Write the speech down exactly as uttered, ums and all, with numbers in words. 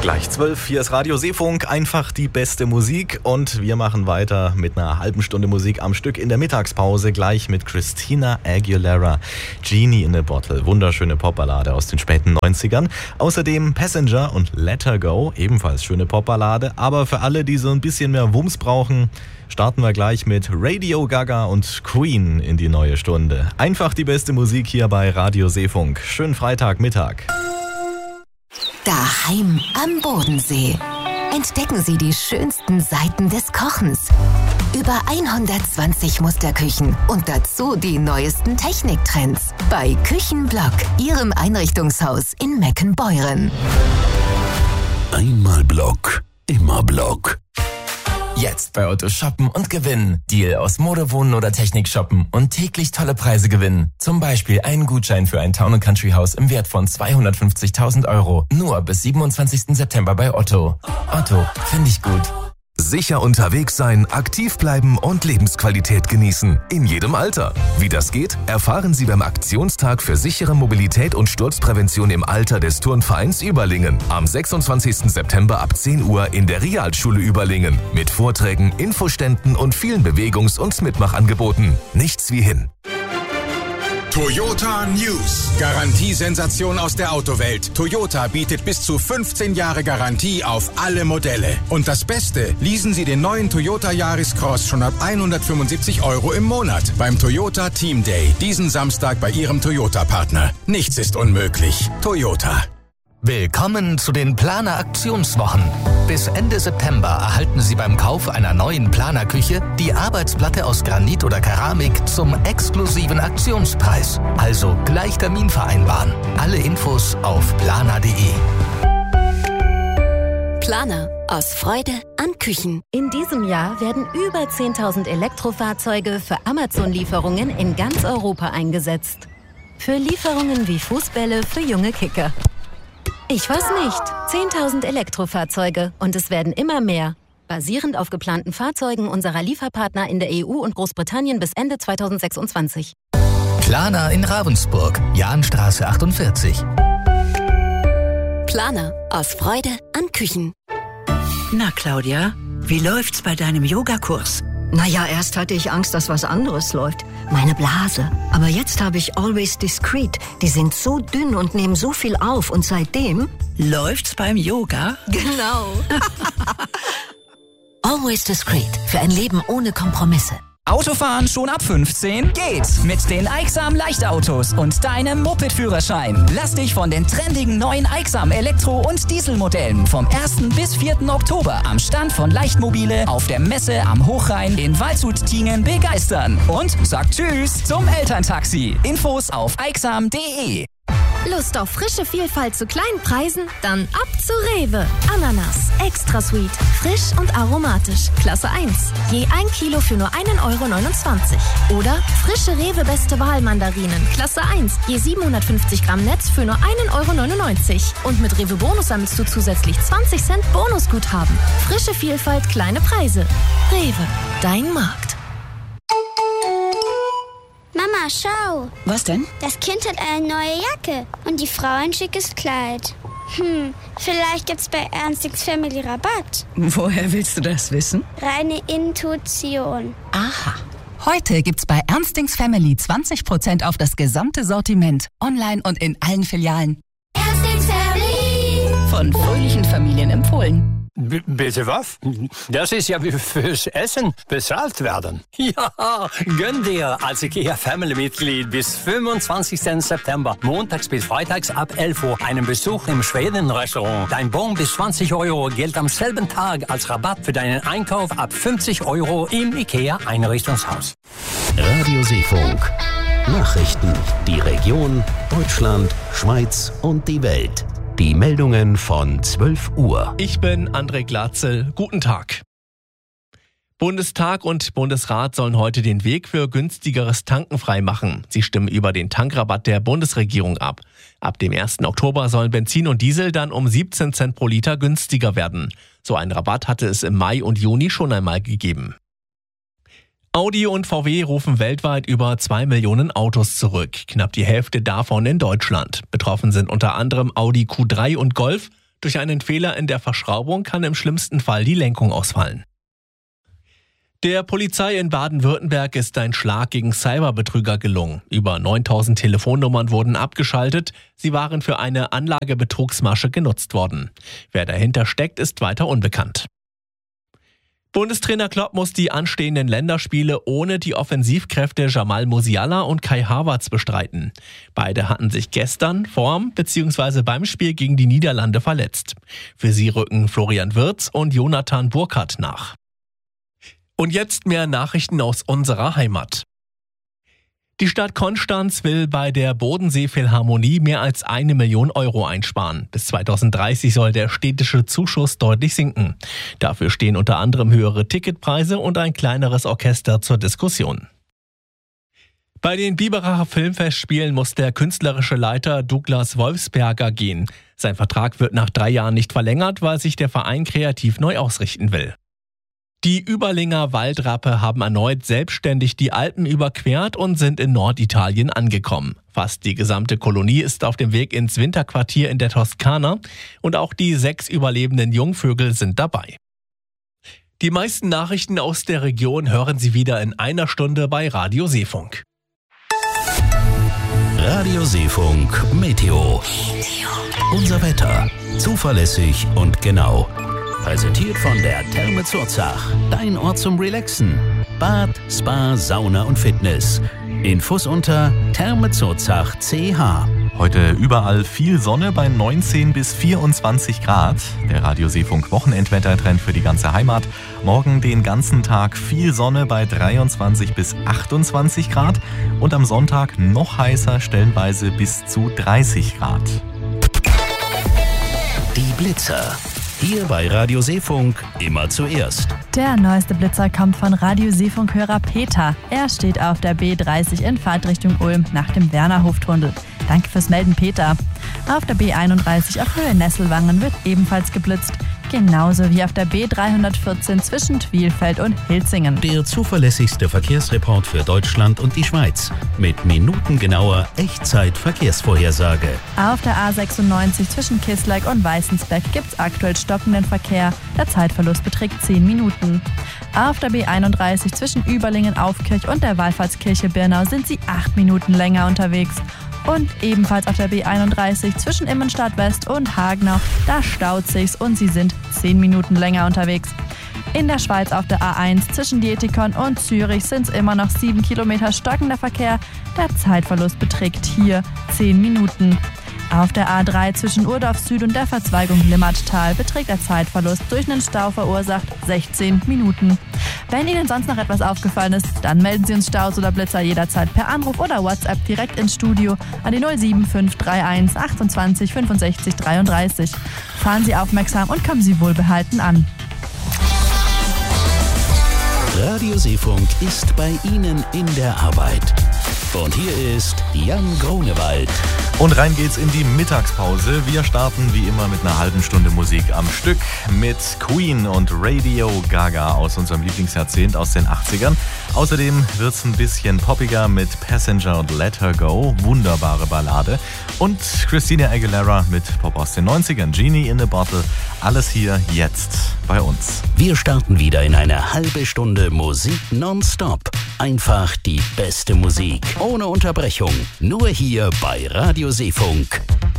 Gleich zwölf, hier ist Radio Seefunk, einfach die beste Musik und wir machen weiter mit einer halben Stunde Musik am Stück in der Mittagspause, gleich mit Christina Aguilera, Genie in a Bottle, wunderschöne Popballade aus den späten neunzigern. Außerdem Passenger und Let Her Go, ebenfalls schöne Popballade, aber für alle, die so ein bisschen mehr Wumms brauchen, starten wir gleich mit Radio Gaga und Queen in die neue Stunde. Einfach die beste Musik hier bei Radio Seefunk. Schönen Freitagmittag. Daheim am Bodensee. Entdecken Sie die schönsten Seiten des Kochens. Über hundertzwanzig Musterküchen und dazu die neuesten Techniktrends. Bei Küchenblock, Ihrem Einrichtungshaus in Meckenbeuren. Einmal Block, immer Block. Jetzt bei Otto shoppen und gewinnen. Deal aus Mode, Wohnen oder Technik shoppen und täglich tolle Preise gewinnen. Zum Beispiel einen Gutschein für ein Town and Country Haus im Wert von zweihundertfünfzigtausend Euro. Nur bis siebenundzwanzigsten September bei Otto. Otto, finde ich gut. Sicher unterwegs sein, aktiv bleiben und Lebensqualität genießen. In jedem Alter. Wie das geht, erfahren Sie beim Aktionstag für sichere Mobilität und Sturzprävention im Alter des Turnvereins Überlingen. Am sechsundzwanzigsten September ab zehn Uhr in der Realschule Überlingen. Mit Vorträgen, Infoständen und vielen Bewegungs- und Mitmachangeboten. Nichts wie hin. Toyota News. Garantiesensation aus der Autowelt. Toyota bietet bis zu fünfzehn Jahre Garantie auf alle Modelle. Und das Beste, leasen Sie den neuen Toyota Yaris Cross schon ab hundertfünfundsiebzig Euro im Monat beim Toyota Team Day. Diesen Samstag bei Ihrem Toyota-Partner. Nichts ist unmöglich. Toyota. Willkommen zu den Planer Aktionswochen. Bis Ende September erhalten Sie beim Kauf einer neuen Planer-Küche die Arbeitsplatte aus Granit oder Keramik zum exklusiven Aktionspreis. Also gleich Termin vereinbaren. Alle Infos auf planer punkt de. Planer. Aus Freude an Küchen. In diesem Jahr werden über zehntausend Elektrofahrzeuge für Amazon-Lieferungen in ganz Europa eingesetzt. Für Lieferungen wie Fußbälle für junge Kicker. Ich weiß nicht. zehntausend Elektrofahrzeuge und es werden immer mehr. Basierend auf geplanten Fahrzeugen unserer Lieferpartner in der E U und Großbritannien bis Ende zweitausendsechsundzwanzig. Planer in Ravensburg, Jahnstraße achtundvierzig. Planer. Aus Freude an Küchen. Na, Claudia, wie läuft's bei deinem Yogakurs? Naja, erst hatte ich Angst, dass was anderes läuft. Meine Blase. Aber jetzt habe ich Always Discreet. Die sind so dünn und nehmen so viel auf. Und seitdem... Läuft's beim Yoga? Genau. Always Discreet. Für ein Leben ohne Kompromisse. Autofahren schon ab fünfzehn? Geht! Mit den Aixam Leichtautos und deinem Moped-Führerschein. Lass dich von den trendigen neuen Aixam Elektro- und Dieselmodellen vom ersten bis vierten Oktober am Stand von Leichtmobile auf der Messe am Hochrhein in Waldshut-Tiengen begeistern. Und sag Tschüss zum Elterntaxi. Infos auf aixam punkt de. Lust auf frische Vielfalt zu kleinen Preisen? Dann ab zu Rewe. Ananas, extra sweet, frisch und aromatisch. Klasse eins. Je ein Kilo für nur einen Euro neunundzwanzig. Oder frische Rewe Beste Wahl Mandarinen. Klasse eins. Je siebenhundertfünfzig Gramm Netz für nur einen Euro neunundneunzig. Und mit Rewe Bonus sammelst du zusätzlich zwanzig Cent Bonusguthaben. Frische Vielfalt, kleine Preise. Rewe, dein Markt. Mama, schau. Was denn? Das Kind hat eine neue Jacke und die Frau ein schickes Kleid. Hm, vielleicht gibt's bei Ernstings Family Rabatt. Woher willst du das wissen? Reine Intuition. Aha. Heute gibt's bei Ernstings Family zwanzig Prozent auf das gesamte Sortiment. Online und in allen Filialen. Ernstings Family. Von fröhlichen Familien empfohlen. B- bitte was? Das ist ja wie fürs Essen bezahlt werden. Ja, gönn dir als IKEA-Family-Mitglied bis fünfundzwanzigsten September, montags bis freitags ab elf Uhr, einen Besuch im Schweden-Restaurant. Dein Bon bis zwanzig Euro gilt am selben Tag als Rabatt für deinen Einkauf ab fünfzig Euro im IKEA-Einrichtungshaus. Radio Seefunk. Nachrichten, die Region, Deutschland, Schweiz und die Welt. Die Meldungen von zwölf Uhr. Ich bin André Glatzel. Guten Tag. Bundestag und Bundesrat sollen heute den Weg für günstigeres Tanken freimachen. Sie stimmen über den Tankrabatt der Bundesregierung ab. Ab dem ersten Oktober sollen Benzin und Diesel dann um siebzehn Cent pro Liter günstiger werden. So einen Rabatt hatte es im Mai und Juni schon einmal gegeben. Audi und V W rufen weltweit über zwei Millionen Autos zurück. Knapp die Hälfte davon in Deutschland. Betroffen sind unter anderem Audi Q drei und Golf. Durch einen Fehler in der Verschraubung kann im schlimmsten Fall die Lenkung ausfallen. Der Polizei in Baden-Württemberg ist ein Schlag gegen Cyberbetrüger gelungen. Über neuntausend Telefonnummern wurden abgeschaltet. Sie waren für eine Anlagebetrugsmasche genutzt worden. Wer dahinter steckt, ist weiter unbekannt. Bundestrainer Klopp muss die anstehenden Länderspiele ohne die Offensivkräfte Jamal Musiala und Kai Havertz bestreiten. Beide hatten sich gestern vorm bzw. beim Spiel gegen die Niederlande verletzt. Für sie rücken Florian Wirtz und Jonathan Burkhardt nach. Und jetzt mehr Nachrichten aus unserer Heimat. Die Stadt Konstanz will bei der Bodensee-Philharmonie mehr als eine Million Euro einsparen. Bis zweitausenddreißig soll der städtische Zuschuss deutlich sinken. Dafür stehen unter anderem höhere Ticketpreise und ein kleineres Orchester zur Diskussion. Bei den Biberacher Filmfestspielen muss der künstlerische Leiter Douglas Wolfsberger gehen. Sein Vertrag wird nach drei Jahren nicht verlängert, weil sich der Verein kreativ neu ausrichten will. Die Überlinger Waldrappe haben erneut selbstständig die Alpen überquert und sind in Norditalien angekommen. Fast die gesamte Kolonie ist auf dem Weg ins Winterquartier in der Toskana und auch die sechs überlebenden Jungvögel sind dabei. Die meisten Nachrichten aus der Region hören Sie wieder in einer Stunde bei Radio Seefunk. Radio Seefunk Meteo. Unser Wetter. Zuverlässig und genau. Präsentiert von der Therme Zurzach. Dein Ort zum Relaxen. Bad, Spa, Sauna und Fitness. Infos unter thermezurzach punkt c h. Heute überall viel Sonne bei neunzehn bis vierundzwanzig Grad. Der Radio Seefunk Wochenendwettertrend für die ganze Heimat. Morgen den ganzen Tag viel Sonne bei dreiundzwanzig bis achtundzwanzig Grad. Und am Sonntag noch heißer, stellenweise bis zu dreißig Grad. Die Blitzer. Hier bei Radio Seefunk immer zuerst. Der neueste Blitzer kommt von Radio Seefunk-Hörer Peter. Er steht auf der B dreißig in Fahrtrichtung Ulm nach dem Wernerhoftunnel. Danke fürs Melden, Peter. Auf der B einunddreißig auf Höhe Nesselwangen wird ebenfalls geblitzt. Genauso wie auf der B dreihundertvierzehn zwischen Twielfeld und Hilzingen. Der zuverlässigste Verkehrsreport für Deutschland und die Schweiz. Mit minutengenauer Echtzeit-Verkehrsvorhersage. Auf der A sechsundneunzig zwischen Kisleck und Weißensberg gibt es aktuell stockenden Verkehr. Der Zeitverlust beträgt zehn Minuten. Auf der B einunddreißig zwischen Überlingen, Aufkirch und der Wallfahrtskirche Birnau sind Sie acht Minuten länger unterwegs. Und ebenfalls auf der B einunddreißig zwischen Immenstadt West und Hagenau, da staut sich's und Sie sind zehn Minuten länger unterwegs. In der Schweiz auf der A eins zwischen Dietikon und Zürich sind es immer noch sieben Kilometer stockender Verkehr. Der Zeitverlust beträgt hier zehn Minuten. Auf der A drei zwischen Urdorf Süd und der Verzweigung Limmattal beträgt der Zeitverlust durch einen Stau verursacht sechzehn Minuten. Wenn Ihnen sonst noch etwas aufgefallen ist, dann melden Sie uns Staus oder Blitzer jederzeit per Anruf oder WhatsApp direkt ins Studio an die null sieben fünf drei eins achtundzwanzig fünfundsechzig dreiunddreißig. Fahren Sie aufmerksam und kommen Sie wohlbehalten an. Radio Seefunk ist bei Ihnen in der Arbeit. Und hier ist Jan Grunewald. Und rein geht's in die Mittagspause. Wir starten wie immer mit einer halben Stunde Musik am Stück mit Queen und Radio Gaga aus unserem Lieblingsjahrzehnt aus den achtzigern. Außerdem wird's ein bisschen poppiger mit Passenger und Let Her Go, wunderbare Ballade. Und Christina Aguilera mit Pop aus den neunzigern, Genie in a Bottle. Alles hier jetzt bei uns. Wir starten wieder in eine halbe Stunde Musik nonstop. Einfach die beste Musik, ohne Unterbrechung. Nur hier bei Radio Seefunk.